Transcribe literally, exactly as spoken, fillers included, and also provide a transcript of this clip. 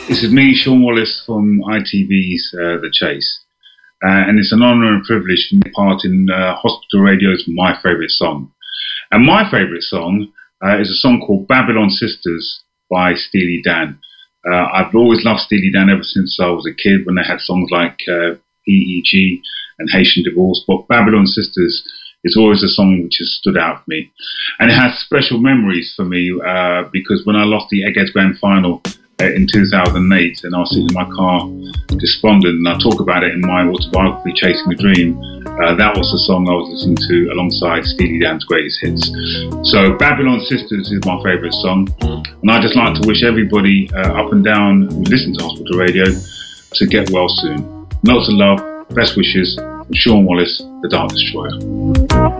This is me, Sean Wallace, from I T V's uh, The Chase. Uh, and it's an honour and privilege to be part in uh, Hospital Radio's My Favourite Song. And my favourite song uh, is a song called Babylon Sisters by Steely Dan. Uh, I've always loved Steely Dan ever since I was a kid, when they had songs like uh, P E G and Haitian Divorce. But Babylon Sisters is always a song which has stood out for me. And it has special memories for me uh, because when I lost the Eggheads Grand Final uh, in two thousand eight, and I was sitting in my car despondent, and I talk about it in my autobiography, Chasing the Dream, uh, that was the song I was listening to alongside Steely Dan's greatest hits. So Babylon Sisters is my favourite song, and I'd just like to wish everybody uh, up and down who listen to Hospital Radio to get well soon. Lots of love, best wishes from Sean Wallace, the Dark Destroyer.